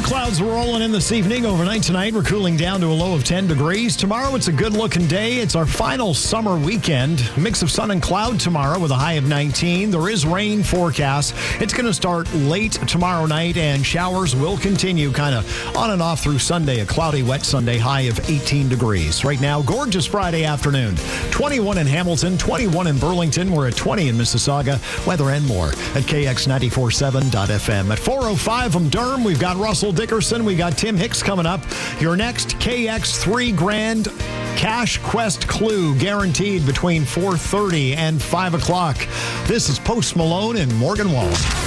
Clouds rolling in this evening. Overnight tonight, we're cooling down to a low of 10 degrees. Tomorrow, it's a good-looking day. It's our final summer weekend. A mix of sun and cloud tomorrow with a high of 19. There is rain forecast. It's going to start late tomorrow night, and showers will continue kind of on and off through Sunday. A cloudy, wet Sunday, high of 18 degrees. Right now, gorgeous Friday afternoon. 21 in Hamilton, 21 in Burlington. We're at 20 in Mississauga. Weather and more at KX947.FM. At 4:05 from Durham, we've got Russell Dickerson. We got Tim Hicks coming up. Your next KX $3,000 Cash Quest clue guaranteed between 4:30 and 5 o'clock. This is Post Malone and Morgan Wallen.